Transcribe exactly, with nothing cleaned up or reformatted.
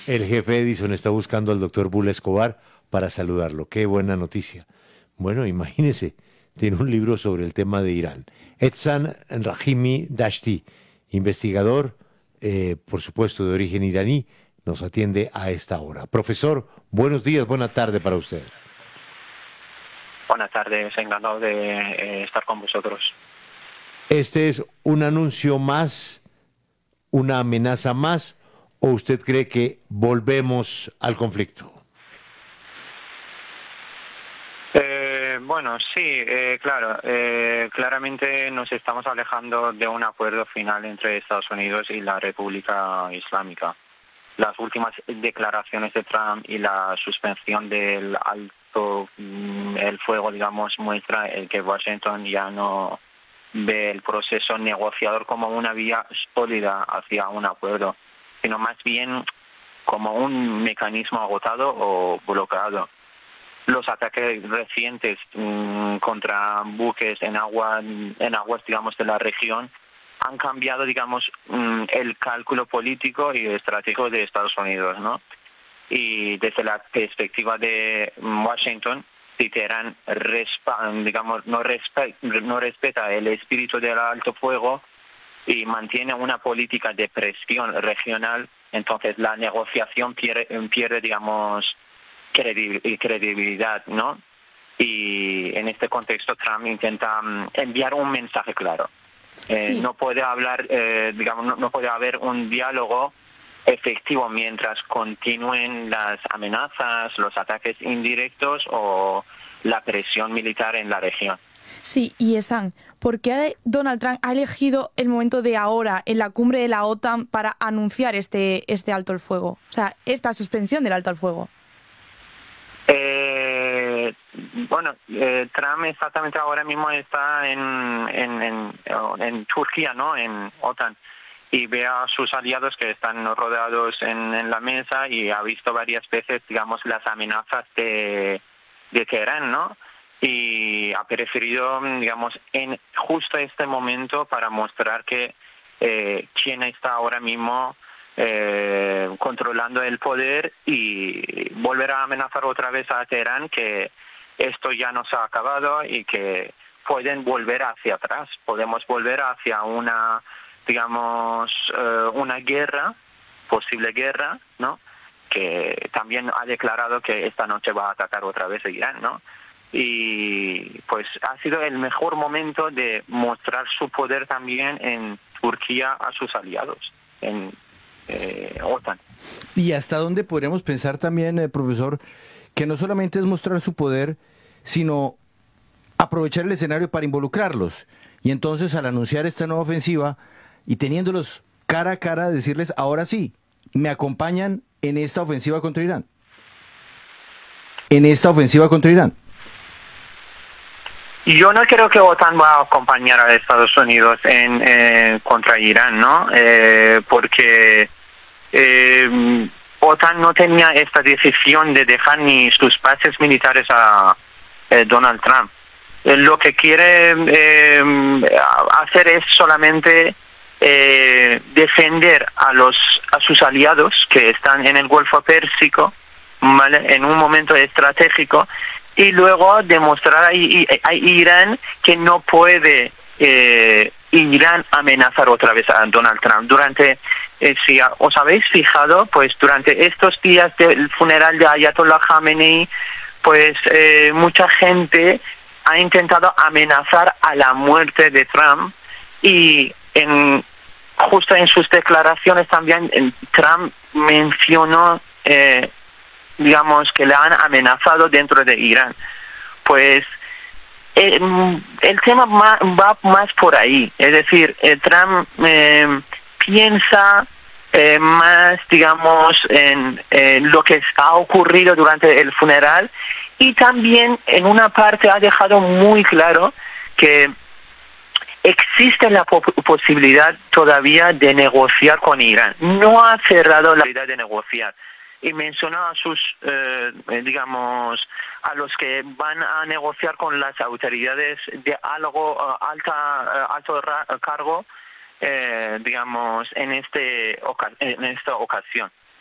El jefe Edison está buscando al doctor Bula Escobar para saludarlo. Qué buena noticia. Bueno, imagínese, tiene un libro sobre el tema de Irán. Ehsan Rahimi Dashti, investigador, eh, por supuesto, de origen iraní, nos atiende a esta hora. Profesor, buenos días, buena tarde para usted. Buenas tardes, encantado de eh, estar con vosotros. ¿Este es un anuncio más, una amenaza más, o usted cree que volvemos al conflicto? Eh, bueno, sí, eh, claro, eh, claramente nos estamos alejando de un acuerdo final entre Estados Unidos y la República Islámica. Las últimas declaraciones de Trump y la suspensión del alto mm, el fuego, digamos, muestra el que Washington ya no ve el proceso negociador como una vía sólida hacia un acuerdo, sino más bien como un mecanismo agotado o bloqueado. Los ataques recientes mmm, contra buques en agua, en aguas, digamos, de la región han cambiado, digamos, mmm, el cálculo político y estratégico de Estados Unidos, ¿no? Y desde la perspectiva de Washington, si Teherán, digamos, no, respe no respeta el espíritu del alto fuego y mantiene una política de presión regional, entonces la negociación pierde, pierde digamos, credibilidad, ¿no? Y en este contexto Trump intenta um, enviar un mensaje claro. Eh, Sí. No puede hablar, eh, digamos, no, no puede haber un diálogo efectivo mientras continúen las amenazas, los ataques indirectos o la presión militar en la región. Sí, y Esan, ¿por qué Donald Trump ha elegido el momento de ahora, en la cumbre de la OTAN, para anunciar este, este alto al fuego? O sea, esta suspensión del alto al fuego. Eh, bueno, eh, Trump exactamente ahora mismo está en, en, en, en Turquía, ¿no? En OTAN. Y ve a sus aliados que están rodeados en, en la mesa y ha visto varias veces, digamos, las amenazas de, de Teherán, ¿no? Y ha preferido, digamos, en justo este momento para mostrar que eh, China está ahora mismo eh, controlando el poder y volver a amenazar otra vez a Teherán que esto ya no se ha acabado y que pueden volver hacia atrás, podemos volver hacia una digamos, eh, una guerra, posible guerra, ¿no? Que también ha declarado que esta noche va a atacar otra vez a Irán, ¿no? Y pues ha sido el mejor momento de mostrar su poder también en Turquía a sus aliados, en eh, OTAN. ¿Y hasta dónde podríamos pensar también, eh, profesor, que no solamente es mostrar su poder, sino aprovechar el escenario para involucrarlos? Y entonces, al anunciar esta nueva ofensiva, y teniéndolos cara a cara, decirles, ahora sí, me acompañan en esta ofensiva contra Irán. En esta ofensiva contra Irán. Yo no creo que OTAN va a acompañar a Estados Unidos en eh, contra Irán, ¿no? Eh, porque eh, OTAN no tenía esta decisión de dejar ni sus bases militares a eh, Donald Trump. Eh, lo que quiere eh, hacer es solamente Eh, defender a los a sus aliados que están en el Golfo Pérsico, ¿vale? En un momento estratégico, y luego demostrar a, a Irán que no puede eh, Irán amenazar otra vez a Donald Trump. Durante, eh, si os habéis fijado, pues durante estos días del funeral de Ayatollah Khamenei, pues eh, mucha gente ha intentado amenazar a la muerte de Trump, y en justo en sus declaraciones también Trump mencionó, eh, digamos, que le han amenazado dentro de Irán. Pues eh, el tema ma, va más por ahí, es decir, eh, Trump eh, piensa eh, más, digamos, en eh, lo que ha ocurrido durante el funeral, y también en una parte ha dejado muy claro que existe la po posibilidad todavía de negociar con Irán. No ha cerrado la posibilidad de negociar. Y mencionó a sus, eh, digamos, a los que van a negociar con las autoridades de algo uh, alta, uh, alto cargo, eh, digamos, en este en esta ocasión.